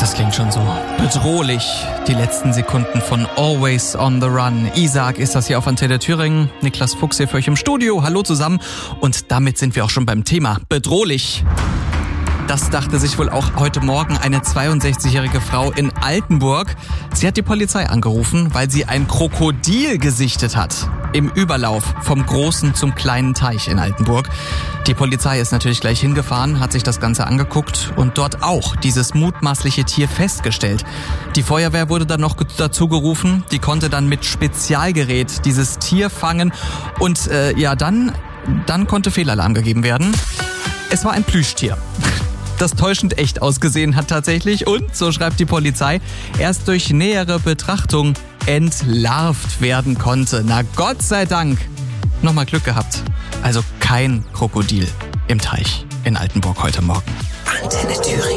Das klingt schon so bedrohlich. Die letzten Sekunden von Always on the Run. Isaac ist das hier auf Antenne Thüringen. Niklas Fuchs hier für euch im Studio. Hallo zusammen. Und damit sind wir auch schon beim Thema. Bedrohlich. Das dachte sich wohl auch heute Morgen eine 62-jährige Frau in Altenburg. Sie hat die Polizei angerufen, weil sie ein Krokodil gesichtet hat. Im Überlauf vom großen zum kleinen Teich in Altenburg. Die Polizei ist natürlich gleich hingefahren, hat sich das Ganze angeguckt und dort auch dieses mutmaßliche Tier festgestellt. Die Feuerwehr wurde dann noch dazu gerufen. Die konnte dann mit Spezialgerät dieses Tier fangen. Und dann konnte Fehlalarm gegeben werden. Es war ein Plüschtier, das täuschend echt ausgesehen hat tatsächlich und, so schreibt die Polizei, erst durch nähere Betrachtung entlarvt werden konnte. Na Gott sei Dank. Nochmal Glück gehabt. Also kein Krokodil im Teich in Altenburg heute Morgen. Antenne Thüringen.